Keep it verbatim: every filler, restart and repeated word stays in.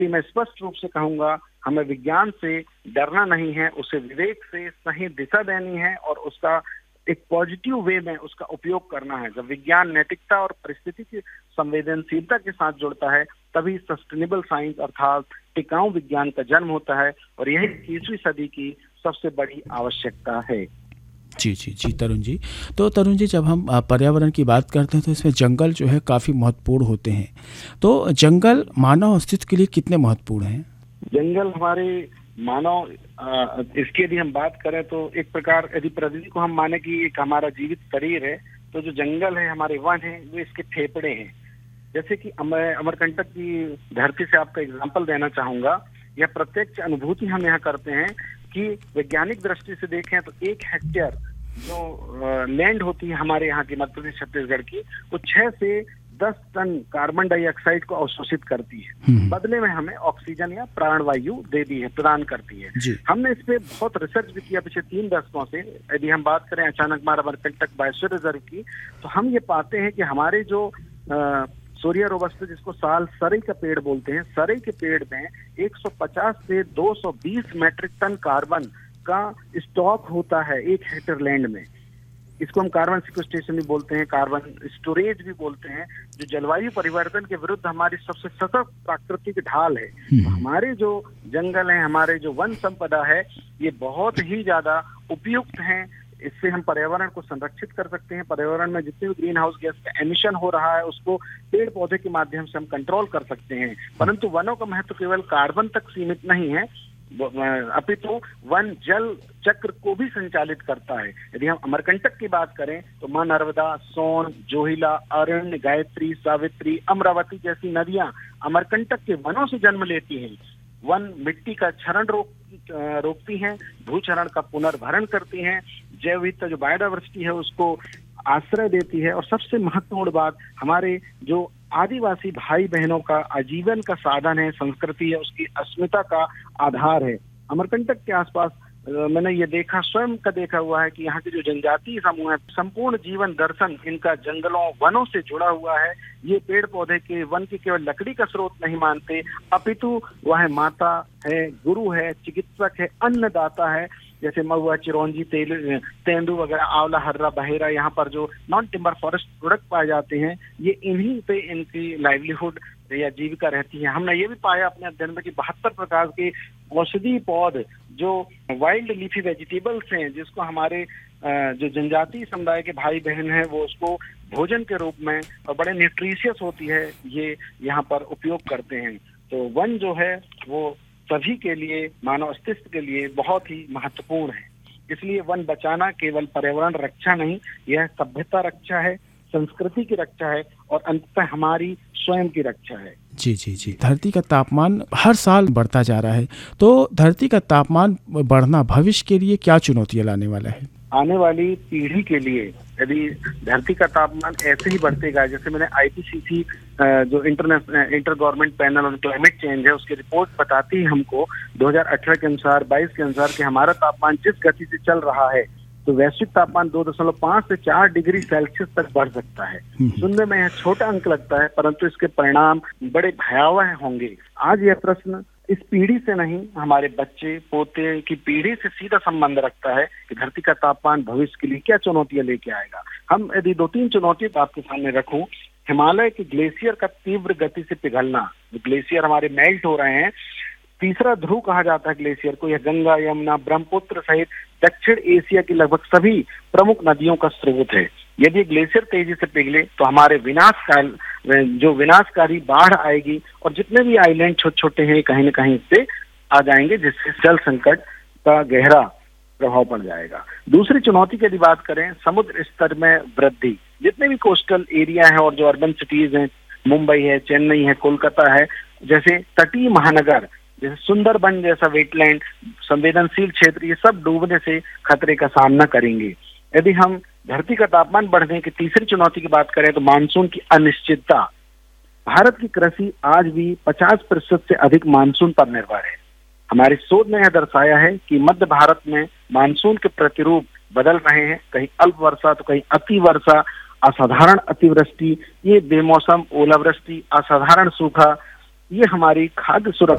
कि मैं स्पष्ट रूप से कहूंगा, हमें विज्ञान से डरना नहीं है, उसे विवेक से सही दिशा देनी है और उसका एक पॉजिटिव वे में उसका उपयोग करना है। जब विज्ञान नैतिकता और परिस्थिति की संवेदनशीलता के साथ जुड़ता है, तभी सस्टेनेबल साइंस अर्थात टिकाऊ विज्ञान का जन्म होता है और यही इक्कीसवीं सदी की सबसे बड़ी आवश्यकता है। जी जी जी तरुण जी, तो तरुण जी जब हम पर्यावरण की बात करते हैं तो इसमें जंगल जो है काफ़ी महत्वपूर्ण होते हैं। तो जंगल मानव अस्तित्व के लिए कितने महत्वपूर्ण हैं? जंगल हमारे मानव इसके यदि हम बात करें तो एक प्रकार यदि प्रकृति को हम माने कि एक हमारा जीवित शरीर है, तो जो जंगल है, हमारे वन है, वो इसके फेफड़े हैं। जैसे कि मैं अमरकंटक की धरती से आपको एग्जांपल देना चाहूंगा। यह प्रत्यक्ष अनुभूति हम यहाँ करते हैं कि वैज्ञानिक दृष्टि से देखें तो एक हेक्टेयर जो लैंड होती है हमारे यहाँ की, मध्य प्रदेश छत्तीसगढ़ की, वो छह से दस टन कार्बन डाइऑक्साइड को अवशोषित करती है, बदले में हमें ऑक्सीजन या प्राणवायु दे दी है, प्रदान करती है। हमने इस पे बहुत रिसर्च भी किया पिछले तीन दशकों से। यदि हम बात करें अचानक मारा अमरकंटक बायोस्फीयर रिजर्व की, तो हम ये पाते हैं कि हमारे जो सूर्य रोबस्टा, जिसको साल सरई का पेड़ बोलते हैं, सरई के पेड़ में एक सौ पचास से दो सौ बीस मेट्रिक टन कार्बन का स्टॉक होता है एक हेक्टेयर लैंड में। इसको हम कार्बन सिक्वेस्ट्रेशन भी बोलते हैं, कार्बन स्टोरेज भी बोलते हैं, जो जलवायु परिवर्तन के विरुद्ध हमारी सबसे सशक्त प्राकृतिक ढाल है। तो हमारे जो जंगल हैं, हमारे जो वन संपदा है, ये बहुत ही ज्यादा उपयुक्त हैं। इससे हम पर्यावरण को संरक्षित कर सकते हैं। पर्यावरण में जितने भी ग्रीन हाउस गैस का एमिशन हो रहा है, उसको पेड़ पौधे के माध्यम से हम कंट्रोल कर सकते हैं। परंतु वनों का महत्व केवल कार्बन तक सीमित नहीं है, अपितु तो वन जल चक्र को भी संचालित करता है। यदि हम अमरकंटक की बात करें तो मां नर्मदा, सोन, जोहिला, अरण्य, गायत्री, सावित्री, अमरावती जैसी नदियां अमरकंटक के वनों से जन्म लेती हैं। वन मिट्टी का क्षरण रोक रोकती हैं, भूक्षरण का पुनर्भरण करती हैं, जैव विविधता जो बायोडाइवर्सिटी है उसको आश्रय देती है, और सबसे महत्वपूर्ण बात, हमारे जो आदिवासी भाई बहनों का आजीवन का साधन है, संस्कृति है, उसकी अस्मिता का आधार है। अमरकंटक के आसपास मैंने ये देखा, स्वयं का देखा हुआ है कि यहाँ के जो जनजातीय समूह है, संपूर्ण जीवन दर्शन इनका जंगलों वनों से जुड़ा हुआ है। ये पेड़ पौधे के वन की केवल लकड़ी का स्रोत नहीं मानते, अपितु वह माता है, गुरु है, चिकित्सक है, अन्नदाता है। जैसे महुआ, चिरौंजी, तेल तेंदू वगैरह, आंवला, हर्रा, बहेरा, यहाँ पर जो नॉन टिम्बर फॉरेस्ट प्रोडक्ट पाए जाते हैं, ये इन्हीं पे इनकी लाइवलीहुड या जीविका रहती है। हमने ये भी पाया अपने अध्ययन में कि बहत्तर प्रकार के औषधीय पौध जो वाइल्ड लीफी वेजिटेबल्स हैं, जिसको हमारे जो जनजातीय समुदाय के भाई बहन हैं वो उसको भोजन के रूप में और बड़े न्यूट्रिशियस होती है, ये यहाँ पर उपयोग करते हैं। तो वन जो है वो सभी के लिए, मानव अस्तित्व के लिए बहुत ही महत्वपूर्ण है। इसलिए वन बचाना केवल पर्यावरण रक्षा नहीं, यह सभ्यता रक्षा है, संस्कृति की रक्षा है और अंततः हमारी स्वयं की रक्षा है। जी जी जी धरती का तापमान हर साल बढ़ता जा रहा है, तो धरती का तापमान बढ़ना भविष्य के लिए क्या चुनौतियां लाने वाला है? आने वाली पीढ़ी के लिए यदि धरती का तापमान ऐसे ही बढ़तेगा, जैसे मैंने आई पी सी सी जो international inter government panel on climate change है, उसकी रिपोर्ट बताती है हमको दो हज़ार अठारह के अनुसार, बाईस के अनुसार कि हमारा तापमान जिस गति से चल रहा है तो वैश्विक तापमान दो दशमलव पाँच से चार डिग्री सेल्सियस तक बढ़ सकता है। सुनने में यह छोटा अंक लगता है, परंतु इसके परिणाम बड़े भयावह होंगे। आज यह प्रश्न इस पीढ़ी से नहीं, हमारे बच्चे पोते की पीढ़ी से सीधा संबंध रखता है कि धरती का तापमान भविष्य के लिए क्या चुनौतियां लेके आएगा। हम यदि दो तीन चुनौतियां आपके सामने रखूं, हिमालय के ग्लेशियर का तीव्र गति से पिघलना, ग्लेशियर हमारे मेल्ट हो रहे हैं। तीसरा ध्रुव कहा जाता है ग्लेशियर को, यह गंगा, यमुना, ब्रह्मपुत्र सहित दक्षिण एशिया की लगभग सभी प्रमुख नदियों का स्रोत है। यदि ग्लेशियर तेजी से पिघले तो हमारे विनाश काल जो विनाशकारी बाढ़ आएगी और जितने भी आइलैंड छोटे छोटे हैं कहीं न कहीं से आ जाएंगे, जिससे जल संकट का गहरा प्रभाव पड़ जाएगा। दूसरी चुनौती की यदि बात करें, समुद्र स्तर में वृद्धि। जितने भी कोस्टल एरिया है और जो अर्बन सिटीज हैं, मुंबई है, चेन्नई है, कोलकाता है, जैसे तटीय महानगर, जैसे सुंदरबन जैसा वेटलैंड, संवेदनशील क्षेत्र, ये सब डूबने से खतरे का सामना करेंगे। यदि हम धरती का तापमान बढ़ने की तीसरी चुनौती की बात करें तो मानसून की अनिश्चितता। भारत की कृषि आज भी पचास प्रतिशत से अधिक मानसून पर निर्भर है। हमारी शोध ने यह दर्शाया है कि मध्य भारत में मानसून के प्रतिरूप बदल रहे हैं, कहीं अल्प वर्षा तो कहीं अति वर्षा, असाधारण अतिवृष्टि, ये बेमौसम ओलावृष्टि, असाधारण सूखा, ये हमारी खाद्य सुरक्षा